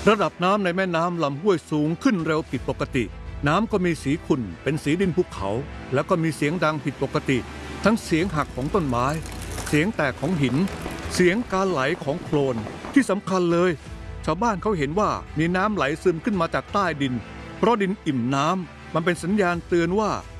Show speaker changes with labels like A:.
A: ระดับน้ำในแม่น้ำลำห้วยสูงขึ้นเร็วผิดปกติน้ำก็มีสีขุ่นเป็นสีดินภูเขาแล้วก็มีเสียงดังผิดปกติทั้งเสียงหักของต้นไม้เสียงแตกของหินเสียงการไหลของโคลนที่สำคัญเลยชาวบ้านเขาเห็นว่ามีน้ำไหลซึมขึ้นมาจากใต้ดินเพราะดินอิ่มน้ำมันเป็นสัญญาณเตือนว่า